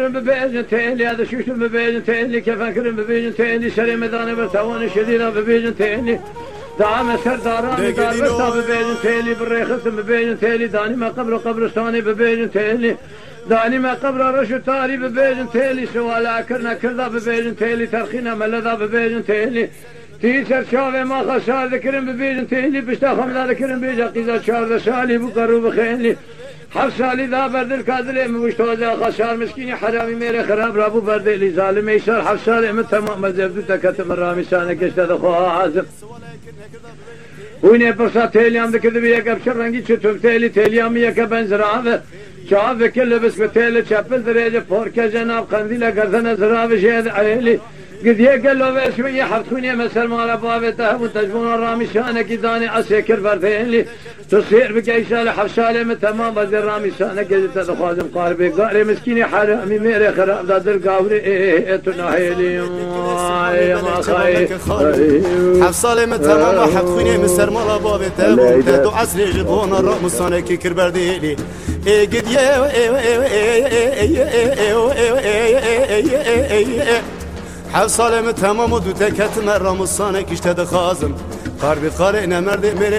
ببيجن تيلي هذا شوش ببيجن تيلي كيف أكرم ببيجن تيلي شري مداني برتوان شديدة ببيجن تيلي دعم سرداراني دار برتا ببيجن تيلي بالريخص ببيجن تيلي داني ما قبرستاني ببيجن تيلي داني ما قبر رشو تاري ببيجن تيلي سوالا كرنا كردا ببيجن تيلي ترخينا ملدا ببيجن تيلي تيسر شاوه ما خسار ذكرن ببيجن تيلي بشتا خمدا ذكرن بيجا قيزا شارد سالي بقرو بخيني حف سالی دا بردل کادلی موشتوزا خسار مسکینی حرامی میره خراب رابو بردلی ظالم ایشار حف سالی من تمام مزبدو تکتم رامی سانه کشته دخواه حازم وینه پرسا تیلیام دکرده بی یک ابشر رنگی چطور تیلیامی یک بنزراوه چاوه کل بس به تیل چپل دریجه پورکه جناب قندیل گردن زراوه شهد عیلی قد يقلوا بشوية حفتوني مثل ما لبابته وتجبون الرامي شانك داني عسيكر بردين لي تصير بقى شالة حفشالة من تمام بدي الرامي شانك قد تدخوازم قاربي قاري مسكيني حرامي ميري خراب داد القاوري تناهيلي يا ما خاي حفصالة من تمام حفتوني مثل ما لبابته وتدو عسري جبون الرامي شانك كر بردين لي قد حفصالة من تمام ودو تكت مرة مصانك اشتد خازم قاربي قارئنا مرد